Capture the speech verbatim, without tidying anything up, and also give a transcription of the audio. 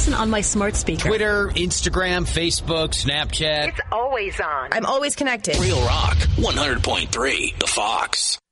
listen on my smart speaker. Twitter, Instagram, Facebook, Snapchat. It's always on. I'm always connected. Real Rock, one hundred point three, The Fox.